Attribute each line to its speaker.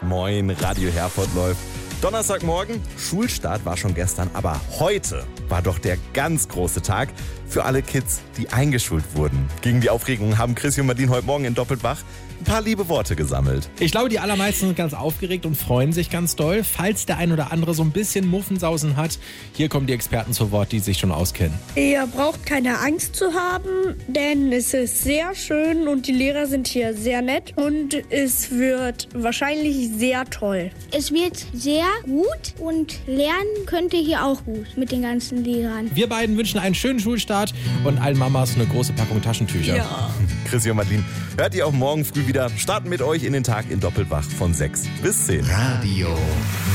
Speaker 1: Moin, Radio Herford läuft. Donnerstagmorgen, Schulstart war schon gestern, aber heute war doch der ganz große Tag für alle Kids, die eingeschult wurden. Gegen die Aufregung haben Chrissy und Martin heute Morgen in Doppelbach ein paar liebe Worte gesammelt.
Speaker 2: Ich glaube, die allermeisten sind ganz aufgeregt und freuen sich ganz doll. Falls der ein oder andere so ein bisschen Muffensausen hat, hier kommen die Experten zu Wort, die sich schon auskennen.
Speaker 3: Ihr braucht keine Angst zu haben, denn es ist sehr schön und die Lehrer sind hier sehr nett und es wird wahrscheinlich sehr toll.
Speaker 4: Es wird sehr gut und lernen könnt ihr hier auch gut mit den ganzen Lehrern.
Speaker 2: Wir beiden wünschen einen schönen Schulstart und allen Mamas eine große Packung Taschentücher.
Speaker 3: Ja.
Speaker 1: Chrissy und Martin, hört ihr auch morgen früh wieder. Starten mit euch in den Tag in Doppelbach von 6 bis 10.
Speaker 5: Radio